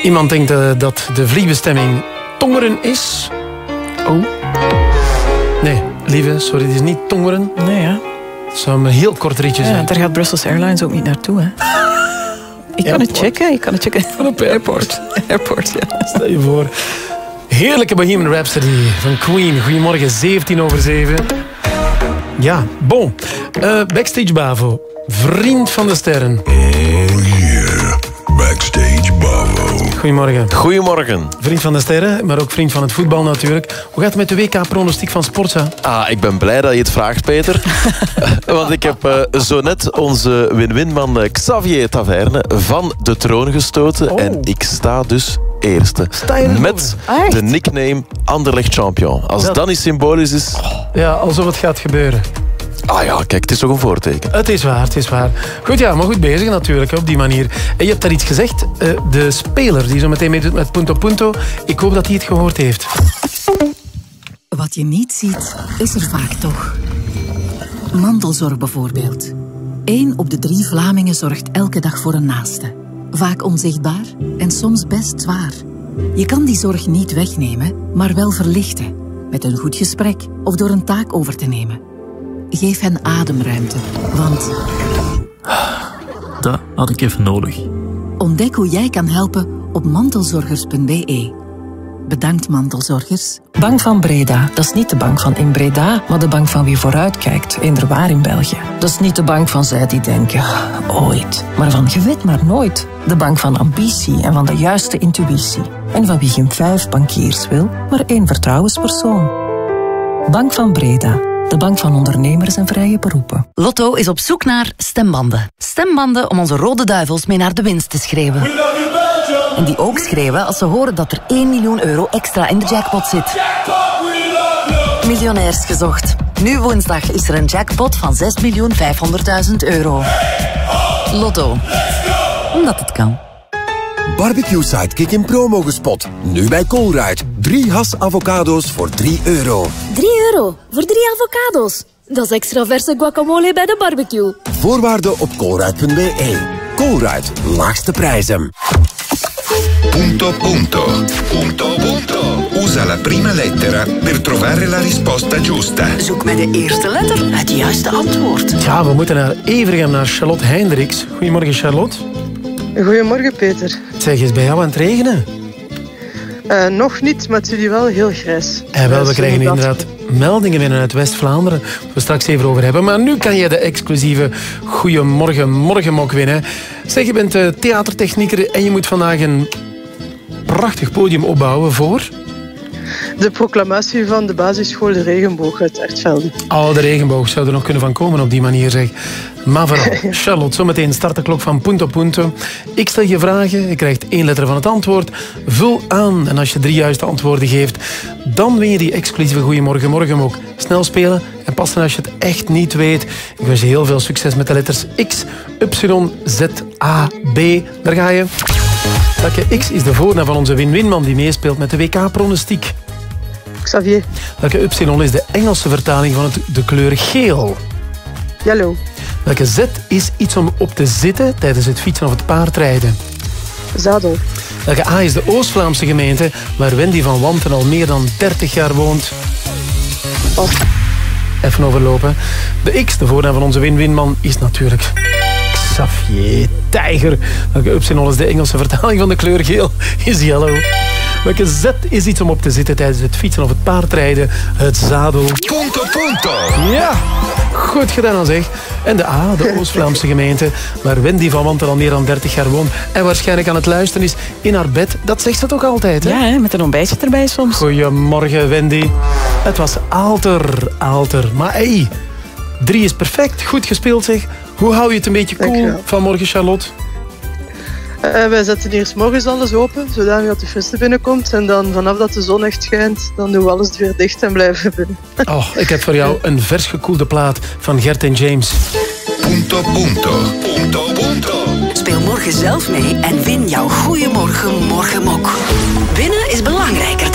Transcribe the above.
Iemand denkt dat de vliegbestemming Tongeren is. Oh. Nee, lieve, sorry, het is niet Tongeren. Nee, ja. Het zou een heel kort ritje zijn. Ja, daar gaat Brussels Airlines ook niet naartoe, hè. Je kan het checken. Op airport. Airport, ja. Stel je voor. Heerlijke Bohemian Rhapsody van Queen. Goedemorgen, 7:17. Ja, bon. Backstage Bavo. Vriend van de sterren. Oh yeah, Backstage Bavo. Goedemorgen. Goedemorgen. Vriend van de sterren, maar ook vriend van het voetbal natuurlijk. Hoe gaat het met de WK-pronostiek van Sportza? Ik ben blij dat je het vraagt, Peter. Want ik heb zo net onze win-winman Xavier Taverne van de troon gestoten. Oh. En ik sta dus eerste. Met de nickname Anderlecht Champion. Als dat niet symbolisch is... Ja, alsof het gaat gebeuren. Ja, kijk, het is toch een voorteken. Het is waar. Goed, ja, maar goed bezig natuurlijk, op die manier. En je hebt daar iets gezegd. De speler die zo meteen meedoet met Punto Punto, ik hoop dat hij het gehoord heeft. Wat je niet ziet, is er vaak toch. Mantelzorg bijvoorbeeld. 1 op de 3 Vlamingen zorgt elke dag voor een naaste. Vaak onzichtbaar en soms best zwaar. Je kan die zorg niet wegnemen, maar wel verlichten. Met een goed gesprek of door een taak over te nemen. Geef hen ademruimte, want... Dat had ik even nodig. Ontdek hoe jij kan helpen op mantelzorgers.be. Bedankt, mantelzorgers. Bank van Breda, dat is niet de bank van in Breda, maar de bank van wie vooruitkijkt, inderwaar in België. Dat is niet de bank van zij die denken, ooit, maar van je weet maar nooit. De bank van ambitie en van de juiste intuïtie. En van wie geen 5 bankiers wil, maar 1 vertrouwenspersoon. Bank van Breda. De bank van ondernemers en vrije beroepen. Lotto is op zoek naar stembanden. Stembanden om onze rode duivels mee naar de winst te schreeuwen. En die ook schreeuwen als ze horen dat er 1 miljoen euro extra in de jackpot zit. Miljonairs gezocht. Nu woensdag is er een jackpot van 6.500.000 euro. Lotto. Omdat het kan. Barbecue Sidekick in promo gespot. Nu bij Colruyt. 3 Hass avocado's voor €3. 3 euro voor 3 avocado's. Dat is extra verse guacamole bij de barbecue. Voorwaarden op colruyt.be. Colruyt, laagste prijzen. Punto punto. Punto punto. Usa la prima lettera per trovare la risposta giusta. Zoek met de eerste letter het juiste antwoord. Ja, we moeten naar Evergem, naar Charlotte Hendricks. Goedemorgen, Charlotte. Goedemorgen, Peter. Zeg, is bij jou aan het regenen? Nog niet, maar het is wel heel grijs. We krijgen inderdaad meldingen binnen uit West-Vlaanderen. Waar we straks even over hebben. Maar nu kan je de exclusieve Goeiemorgen Morgenmok winnen. Zeg, je bent theatertechnieker en je moet vandaag een prachtig podium opbouwen voor... De proclamatie van de basisschool De Regenboog uit Ertvelde. Oh, de regenboog zou er nog kunnen van komen op die manier, zeg. Maar vooral, Charlotte, zometeen start de klok van Punto Punto. Ik stel je vragen, je krijgt 1 letter van het antwoord. Vul aan en als je 3 juiste antwoorden geeft, dan win je die exclusieve Goeiemorgen Morgenmok. Snel spelen en passen als je het echt niet weet. Ik wens je heel veel succes met de letters X, Y, Z, A, B. Daar ga je. Welke X is de voornaam van onze win-winman die meespeelt met de WK-pronostiek? Xavier. Welke Y is de Engelse vertaling van de kleur geel? Yellow. Welke Z is iets om op te zitten tijdens het fietsen of het paardrijden? Zadel. Welke A is de Oost-Vlaamse gemeente waar Wendy van Wanten al meer dan 30 jaar woont? Even overlopen. De X, de voornaam van onze win-winman, is natuurlijk Xavier Tijger. Welke Y is de Engelse vertaling van de kleur geel? Is yellow. Welke Z is iets om op te zitten tijdens het fietsen of het paardrijden? Het zadel. Punto punto. Ja, goed gedaan dan zeg. En de A, de Oost-Vlaamse gemeente, waar Wendy van Wanten al meer dan 30 jaar woont en waarschijnlijk aan het luisteren is in haar bed. Dat zegt ze toch altijd, hè? Ja, hè, met een ontbijtje erbij soms. Goedemorgen, Wendy. Het was Aalter. Maar hey, 3 is perfect. Goed gespeeld, zeg. Hoe hou je het een beetje cool vanmorgen, Charlotte? Wij zetten hier 's morgens alles open, zodat de frisse binnenkomt. En dan vanaf dat de zon echt schijnt, dan doen we alles weer dicht en blijven we binnen. Oh, ik heb voor jou een vers gekoelde plaat van Gert en James. Punto punto. Punto punto. Speel morgen zelf mee en win jouw Goeiemorgen Morgenmok. Winnen is belangrijker